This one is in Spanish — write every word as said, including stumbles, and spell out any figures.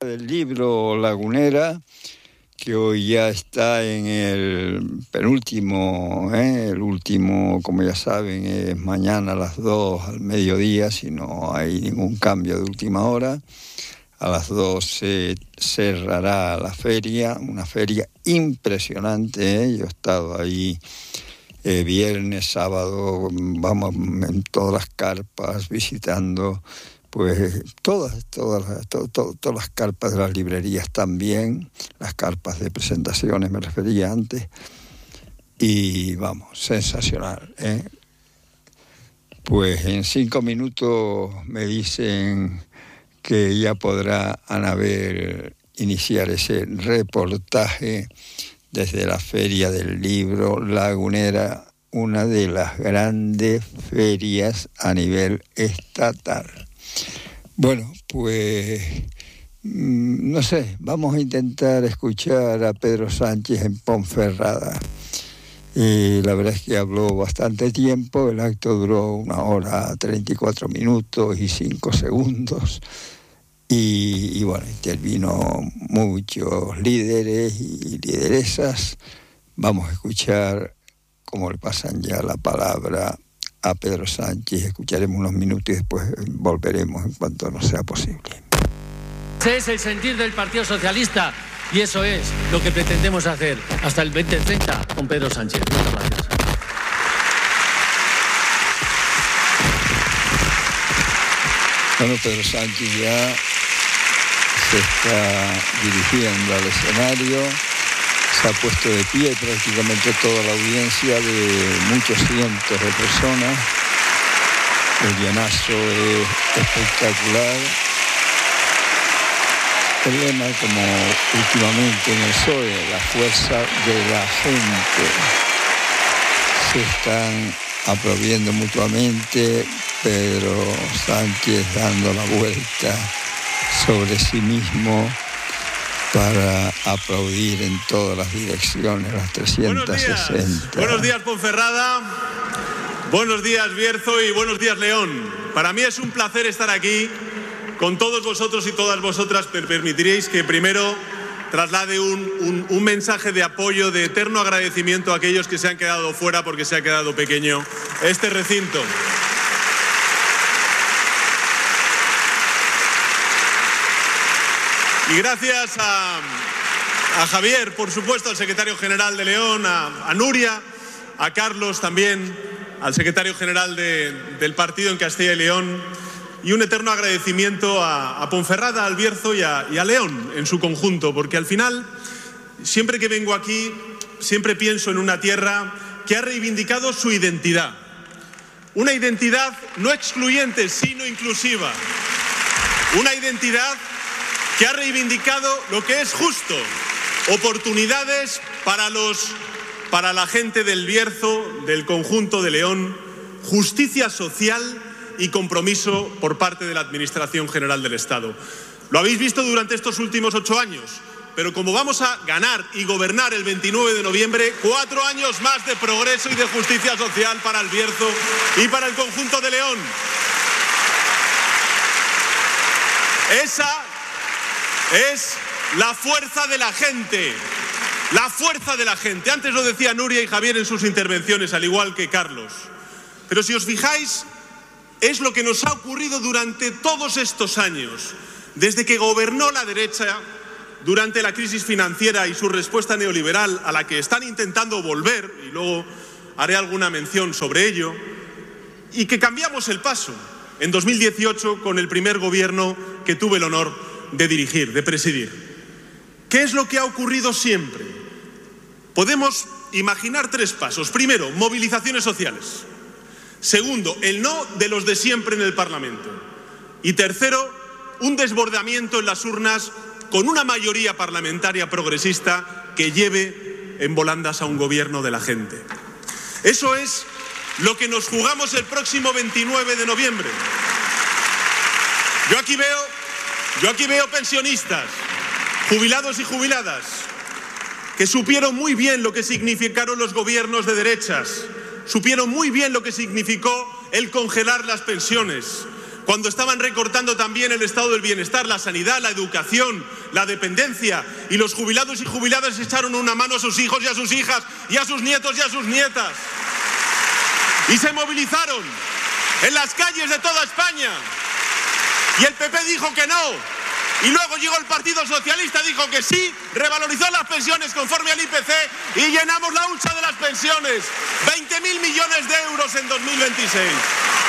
del libro Lagunera, que hoy ya está en el penúltimo, ¿eh? El último, como ya saben, es mañana a las dos al mediodía, si no hay ningún cambio de última hora. A las dos se cerrará la feria, una feria impresionante, ¿eh? Yo he estado ahí eh, viernes, sábado, vamos en todas las carpas visitando, pues todas, todas, to, to, todas las carpas de las librerías también, las carpas de presentaciones me refería antes, y vamos, sensacional, ¿eh? Pues en cinco minutos me dicen que ya podrá Anabel iniciar ese reportaje desde la Feria del Libro Lagunera, una de las grandes ferias a nivel estatal. Bueno, pues no sé, vamos a intentar escuchar a Pedro Sánchez en Ponferrada. Y la verdad es que habló bastante tiempo, el acto duró una hora, treinta y cuatro minutos y cinco segundos. Y, y bueno, intervino muchos líderes y lideresas. Vamos a escuchar cómo le pasan ya la palabra a Pedro Sánchez. Escucharemos unos minutos y después volveremos en cuanto nos sea posible. Ese es el sentir del Partido Socialista y eso es lo que pretendemos hacer hasta el veinte treinta con Pedro Sánchez. Muchas gracias. Bueno, Pedro Sánchez ya se está dirigiendo al escenario, se ha puesto de pie prácticamente toda la audiencia de muchos cientos de personas. El llenazo es espectacular. El lema, como últimamente en el P S O E, la fuerza de la gente. Se están aplaudiendo mutuamente, Pedro Sánchez dando la vuelta sobre sí mismo para aplaudir en todas las direcciones, las trescientas sesenta. Buenos días, buenos días Ponferrada, buenos días Bierzo y buenos días León. Para mí es un placer estar aquí con todos vosotros y todas vosotras. Permitiréis que primero traslade un, un, un mensaje de apoyo, de eterno agradecimiento a aquellos que se han quedado fuera porque se ha quedado pequeño este recinto. Y gracias a, a Javier, por supuesto, al secretario general de León, a, a Nuria, a Carlos también, al secretario general de, del partido en Castilla y León, y un eterno agradecimiento a, a Ponferrada, al Bierzo y a, y a León en su conjunto, porque al final, siempre que vengo aquí, siempre pienso en una tierra que ha reivindicado su identidad. Una identidad no excluyente, sino inclusiva. Una identidad que ha reivindicado lo que es justo, oportunidades para, los, para la gente del Bierzo, del conjunto de León, justicia social y compromiso por parte de la Administración General del Estado. Lo habéis visto durante estos últimos ocho años, pero como vamos a ganar y gobernar el veintinueve de noviembre, cuatro años más de progreso y de justicia social para el Bierzo y para el conjunto de León. Esa es la fuerza de la gente, la fuerza de la gente. Antes lo decía Nuria y Javier en sus intervenciones, al igual que Carlos. Pero si os fijáis, es lo que nos ha ocurrido durante todos estos años, desde que gobernó la derecha, durante la crisis financiera y su respuesta neoliberal a la que están intentando volver, y luego haré alguna mención sobre ello, y que cambiamos el paso en dos mil dieciocho con el primer gobierno que tuve el honor de dirigir, de presidir. ¿Qué es lo que ha ocurrido siempre? Podemos imaginar tres pasos. Primero, movilizaciones sociales. Segundo, el no de los de siempre en el Parlamento. Y tercero, un desbordamiento en las urnas con una mayoría parlamentaria progresista que lleve en volandas a un gobierno de la gente. Eso es lo que nos jugamos el próximo veintinueve de noviembre. Yo aquí veo Yo aquí veo pensionistas, jubilados y jubiladas, que supieron muy bien lo que significaron los gobiernos de derechas, supieron muy bien lo que significó el congelar las pensiones, cuando estaban recortando también el estado del bienestar, la sanidad, la educación, la dependencia, y los jubilados y jubiladas echaron una mano a sus hijos y a sus hijas, y a sus nietos y a sus nietas, y se movilizaron en las calles de toda España, y el P P dijo que no, y luego llegó el Partido Socialista, dijo que sí, revalorizó las pensiones conforme al I P C y llenamos la hucha de las pensiones, veinte mil millones de euros en dos mil veintiséis.